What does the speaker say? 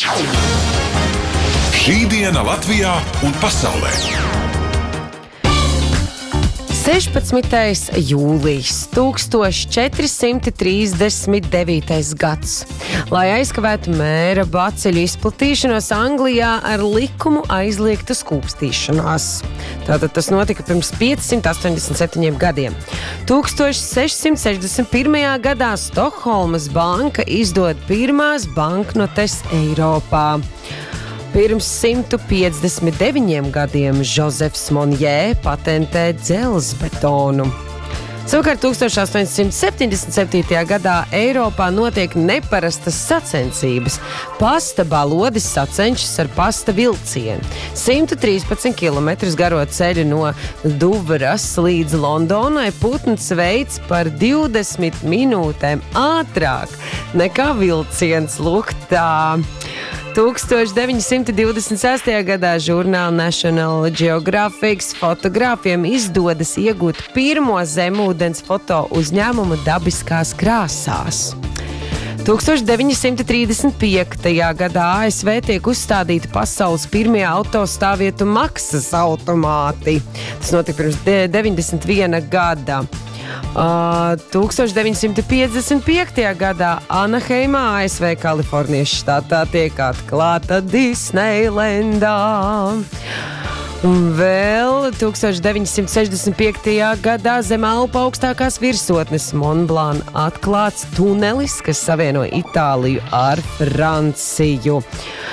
Šī diena Latvijā un pasaulē. 16. jūlijs, 1439. gads. Lai aizkavētu mēra baceļu izplatīšanos, Anglijā ar likumu aizliegta skūpstīšanās. Tātad tas notika pirms 587 gadiem. 1661. gadā Stokholmas banka izdod pirmās banknotes Eiropā. Pirms 159 gadiem Josefs Monjē patentē dzelzbetonu. Savukārt 1877. gadā Eiropā notiek neparastas sacensības. Pasta balodis sacenšas ar pasta vilcienu. 113 km garo ceļu no Duvras līdz Londonai putns veids par 20 minūtēm ātrāk nekā vilciens. Lūk tā. 1926. gadā žurnāla National Geographic fotogrāfiem izdodas iegūt pirmo zemūdens foto uzņēmumu dabiskās krāsās. 1935. gadā ASV tiek uzstādīti pasaules pirmie autostāvvietu maksas automāti. Tas notika pirms 91 gada. 1955. gadā Anaheimā, ASV Kalifornijas štatā, tiek atklāta Disneylandā. Un vēl 1965. gadā zem Alpu augstākās virsotnes Mont Blanc atklāts tunelis, kas savieno Itāliju ar Franciju.